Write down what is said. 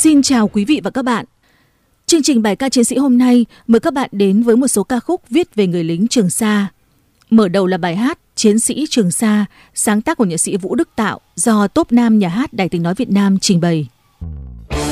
Xin chào quý vị và các bạn. Chương trình bài ca chiến sĩ hôm nay mời các bạn đến với một số ca khúc viết về người lính Trường Sa. Mở đầu là bài hát Chiến sĩ Trường Sa, sáng tác của nhạc sĩ Vũ Đức Tạo do Tốp Nam Nhà hát Đài Tiếng nói Việt Nam trình bày.